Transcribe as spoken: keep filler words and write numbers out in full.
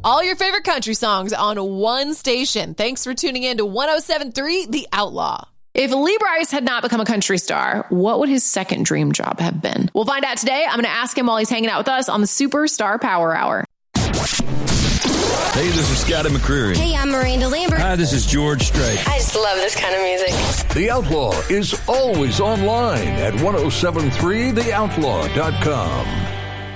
All your favorite country songs on one station. Thanks for tuning in to one oh seven point three The Outlaw. If Lee Brice had not become a country star, what would his second dream job have been? We'll find out today. I'm going to ask him while he's hanging out with us on the Superstar Power Hour. Hey, this is Scotty McCreery. Hey, I'm Miranda Lambert. Hi, this is George Strait. I just love this kind of music. The Outlaw is always online at ten seventy-three the outlaw dot com.